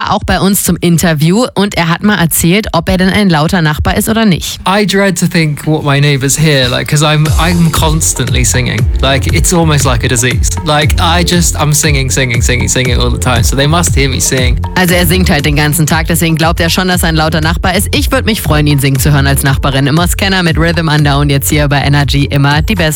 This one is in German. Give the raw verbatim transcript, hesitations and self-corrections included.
war auch bei uns zum Interview und er hat mal erzählt, ob er denn ein lauter Nachbar ist oder nicht. I dread to think what my neighbours hear, like, because I'm I'm constantly singing. Like, it's almost like a disease. Like, I just, I'm singing, singing, singing, singing all the time. So they must hear me sing. Also er singt halt den ganzen Tag, deswegen glaubt er schon, dass er ein lauter Nachbar ist. Ich würde mich freuen, ihn singen zu hören als Nachbarin. Immer Scanner mit Rhythm Under und jetzt hier bei Energy immer die besten.